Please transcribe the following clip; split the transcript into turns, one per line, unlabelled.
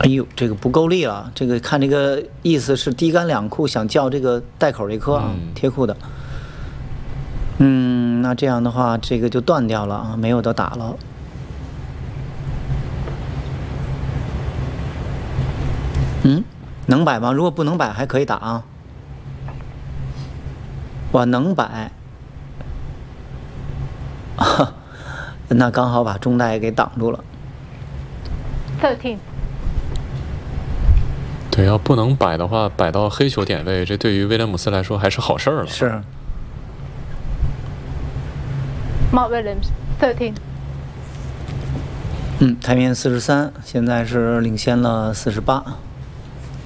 哎呦，这个不够力了，这个看这个意思是低杆两库想叫这个带口这颗啊，贴库的。那这样的话，这个就断掉了啊，没有得打了。能摆吗？如果不能摆，还可以打啊。哇，能摆，那刚好把中带给挡住了。
13。
对，要不能摆的话，摆到黑球点位，这对于威廉姆斯来说还是好事儿了。
是。
Mark Williams 13。
台面43，现在是领先了48。